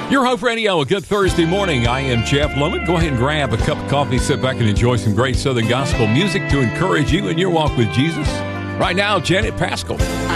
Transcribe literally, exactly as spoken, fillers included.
Your Hope Radio, a good Thursday morning. I am Jeff Lohman. Go ahead and grab a cup of coffee, sit back and enjoy some great Southern gospel music to encourage you in your walk with Jesus. Right now, Janet Paschal.